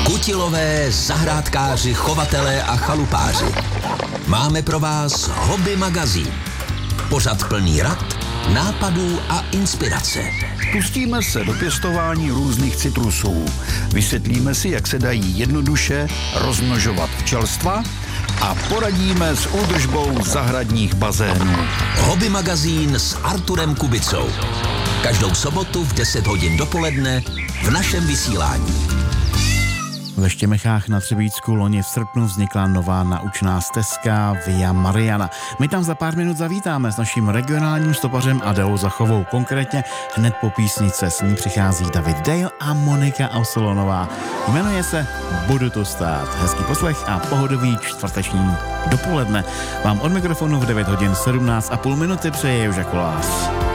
Kutilové, zahrádkáři, chovatelé a chalupáři. Máme pro vás Hobby magazín. Pořad plný rad, nápadů a inspirace. Pustíme se do pěstování různých citrusů. Vysvětlíme si, jak se dají jednoduše rozmnožovat včelstva a poradíme s údržbou zahradních bazénů. Hobby magazín s Arturem Kubicou. Každou sobotu v 10 hodin dopoledne v našem vysílání. Ve Štěmechách na Třebíčsku loni v srpnu vznikla nová naučná stezka Via Mariana. My tam za pár minut zavítáme s naším regionálním stopařem Adélou Zachovou. Konkrétně hned po písnice s ní přichází David Dale a Monika Ausolonová. Jmenuje se Budu tu stát. Hezký poslech a pohodový čtvrteční dopoledne vám od mikrofonu v 9 hodin 17,5 minuty přeje Joža Kolář.